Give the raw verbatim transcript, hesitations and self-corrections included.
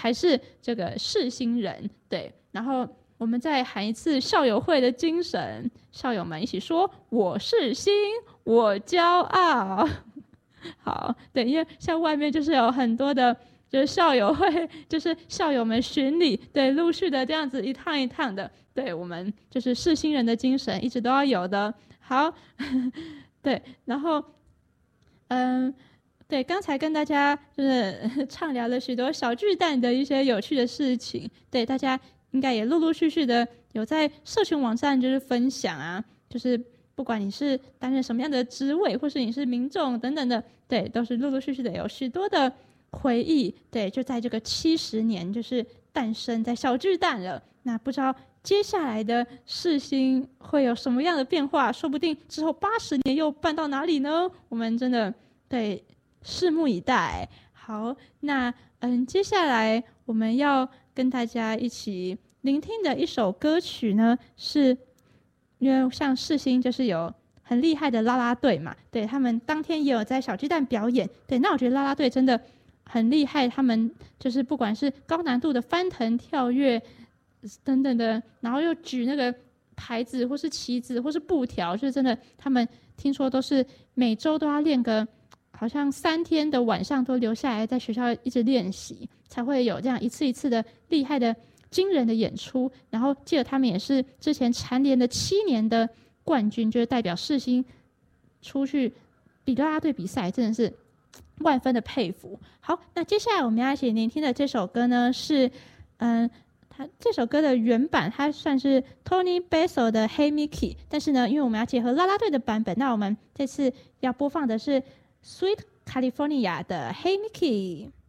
才是这个世新人。对，然后我们再喊一次校友会的精神，校友们一起说：我是新，我骄傲。好，对，因为像外面就是有很多的，就是校友会，就是校友们巡礼，对，陆续的这样子一趟一趟的，对，我们就是世新人的精神一直都要有的。好，对，然后，嗯。对，刚才跟大家就是畅聊了许多小巨蛋的一些有趣的事情，对，大家应该也陆陆续续的有在社群网站就是分享啊，就是不管你是担任什么样的职位，或是你是民众等等的，对，都是陆陆续续的有许多的回忆，对，就在这个七十年就是诞生在小巨蛋了。那不知道接下来的世新会有什么样的变化，说不定之后八十年又办到哪里呢？我们真的对拭目以待。好，那嗯，接下来我们要跟大家一起聆听的一首歌曲呢，是因为像世新就是有很厉害的啦啦队嘛，对，他们当天也有在小巨蛋表演。对，那我觉得啦啦队真的很厉害，他们就是不管是高难度的翻腾、跳跃等等的，然后又举那个牌子或是旗子或是布条，就是真的，他们听说都是每周都要练个。好像三天的晚上都留下来在学校一直练习，才会有这样一次一次的厉害的惊人的演出。然后记得他们也是之前蝉联的七年的冠军，就是代表世新出去比啦啦队比赛，真的是万分的佩服。好，那接下来我们要一起聆听的这首歌呢是嗯他这首歌的原版它算是 Tony Basil 的 Hey Mickey， 但是呢因为我们要结合啦啦队的版本，那我们这次要播放的是Sweet California 的 Hey Mickey。